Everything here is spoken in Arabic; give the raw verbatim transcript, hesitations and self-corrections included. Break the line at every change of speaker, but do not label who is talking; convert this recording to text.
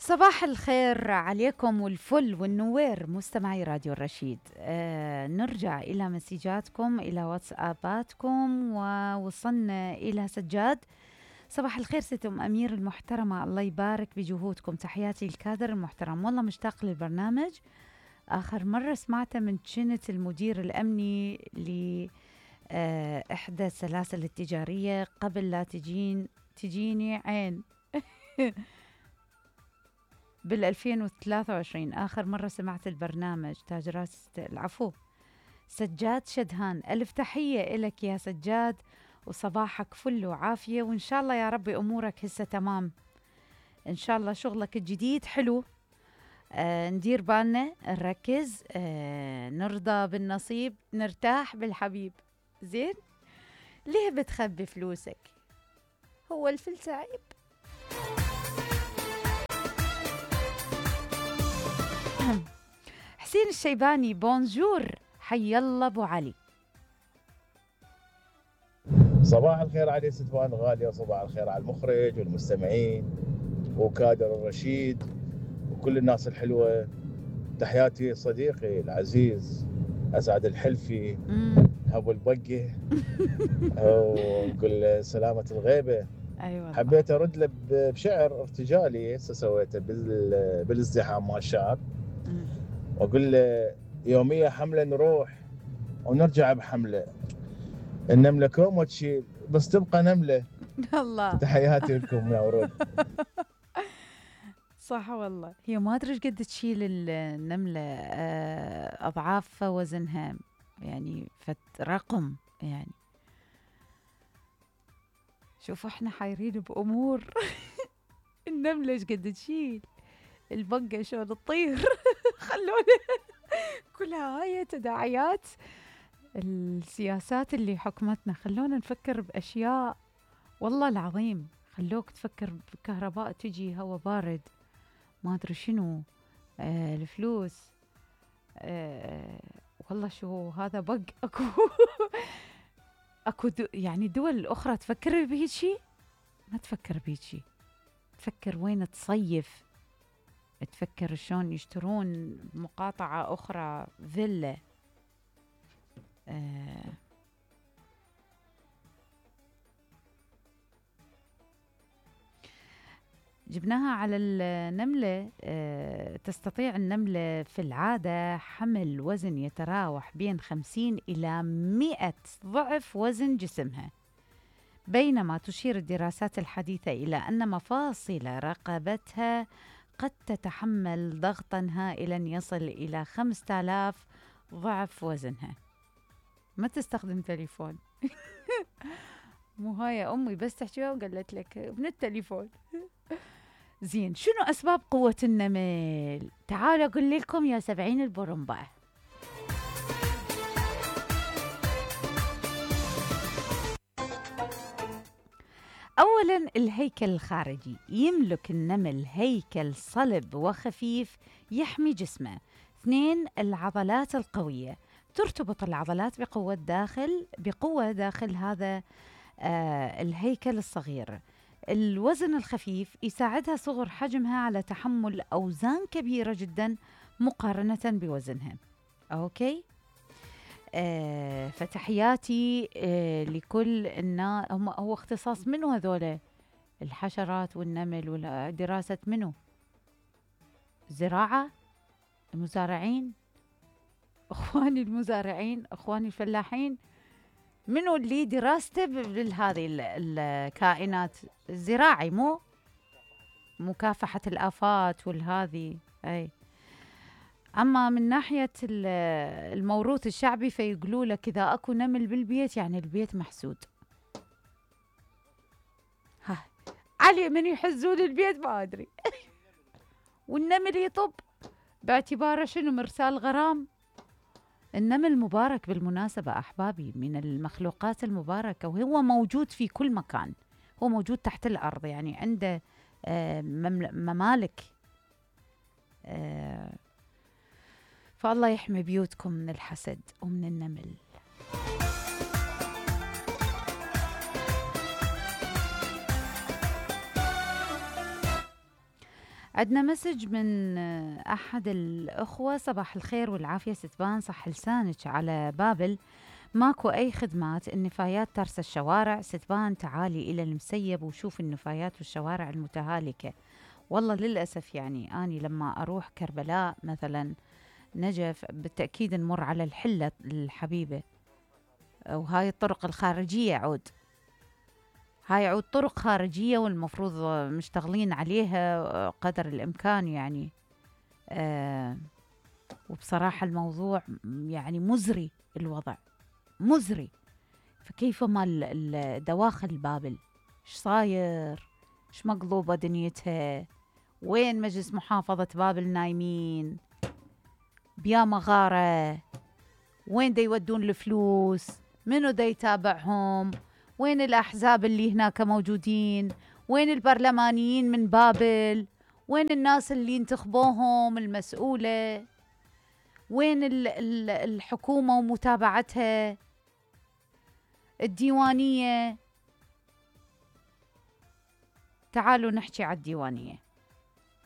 صباح الخير عليكم والفل والنوير مستمعي راديو الرشيد. آه نرجع إلى مسيجاتكم، إلى واتساباتكم، ووصلنا إلى سجاد. صباح الخير ست أم أمير المحترمة، الله يبارك بجهودكم، تحياتي الكادر المحترم، والله مشتاق للبرنامج. آخر مرة سمعته من كنت المدير الأمني لإحدى السلاسل التجارية قبل لا تجين تجيني عين بال ألفين وثلاثة وعشرين. آخر مرة سمعت البرنامج تاجرات العفو. سجاد شدهان، ألف تحية إلك يا سجاد، وصباحك فل وعافية، وإن شاء الله يا ربي أمورك هسه تمام، إن شاء الله شغلك الجديد حلو. آه ندير بالنا، نركز، آه نرضى بالنصيب، نرتاح بالحبيب. زين، ليه بتخبي فلوسك؟ هو الفلس عيب؟ حسين الشيباني، بونجور، حي الله ابو علي.
صباح الخير علي ستوان غالية، وصباح الخير على المخرج والمستمعين وكادر الرشيد وكل الناس الحلوة. تحياتي صديقي العزيز أسعد الحلفي أبو البقة ونقول سلامة الغيبة.
أيوة،
حبيت أرد له بشعر ارتجالي هسه سويته بالازدحام مال الشعر، وأقول له يومية حملة نروح ونرجع بحملة، النملة كوم وتشيل بس تبقى نملة.
الله،
تحياتي لكم يا ورود.
صح والله، هي ما أدري قد تشيل النملة، أضعاف وزنها، يعني فت رقم يعني. شوفوا احنا حايرين بأمور النملة ايش قد تشيل، البقة شلون تطير خلونا كلها هاي تداعيات السياسات اللي حكمتنا. خلونا نفكر بأشياء والله العظيم، خلوك تفكر بكهرباء تجي، هوا بارد، ما أدري شنو، آه الفلوس، آه والله شو هذا بق أكو أكو دو يعني الدول الأخرى تفكر بهيك شيء؟ ما تفكر بهيك شيء، تفكر وين تصيف، تفكر شلون يشترون مقاطعة أخرى فيلا. آه جبناها على النملة. آه تستطيع النملة في العادة حمل وزن يتراوح بين خمسين إلى مئة ضعف وزن جسمها، بينما تشير الدراسات الحديثة إلى أن مفاصل رقبتها قد تتحمل ضغطا هائلا يصل إلى خمسة آلاف ضعف وزنها. ما تستخدم تليفون مو هاي أمي بس تحكيها وقالت لك من التليفون. زين، شنو أسباب قوة النمل؟ تعالوا أقول لكم يا سبعين البرمبة. أولاً الهيكل الخارجي، يملك النمل هيكل صلب وخفيف يحمي جسمه. اثنين العضلات القوية، ترتبط العضلات بقوة داخل بقوة داخل هذا آه الهيكل الصغير. الوزن الخفيف يساعدها صغر حجمها على تحمل أوزان كبيرة جدا مقارنة بوزنها. أوكي، آه فتحياتي آه لكل الناس. هو اختصاص منو هذول الحشرات والنمل، ودراسة منو؟ زراعة، المزارعين، اخواني المزارعين، اخواني الفلاحين، منو اللي دراسته بهذه الكائنات؟ الزراعي، مو مكافحة الآفات والهذه. أي أما من ناحية الموروث الشعبي فيقولوا لك إذا أكو نمل بالبيت يعني البيت محسود. ها علي من يحزون البيت ما أدري والنمل يطب باعتباره شنو؟ مرسال غرام. النمل مبارك بالمناسبة أحبابي، من المخلوقات المباركة، وهو موجود في كل مكان، هو موجود تحت الأرض، يعني عنده آه ممالك. آه فالله يحمي بيوتكم من الحسد ومن النمل. عندنا مسج من أحد الأخوة: صباح الخير والعافية ستبان، صح لسانك على بابل ماكو أي خدمات، النفايات ترس الشوارع، ستبان تعالي إلى المسيب وشوف النفايات والشوارع المتهالكة. والله للأسف يعني أني لما أروح كربلاء مثلا نجف بالتأكيد نمر على الحلة الحبيبة، وهاي الطرق الخارجية عود هاي عود طرق خارجية والمفروض مشتغلين عليها قدر الإمكان يعني. آه وبصراحة الموضوع يعني مزري، الوضع مزري. فكيف ما دواخل بابل ايش صاير، ايش مقلوبة دنيتها، وين مجلس محافظة بابل نايمين بيا مغارة، وين دا يودون الفلوس، منو دا يتابعهم، وين الأحزاب اللي هناك موجودين، وين البرلمانيين من بابل، وين الناس اللي انتخبوهم المسؤولة، وين الحكومة ومتابعتها، الديوانية. تعالوا نحكي على الديوانية.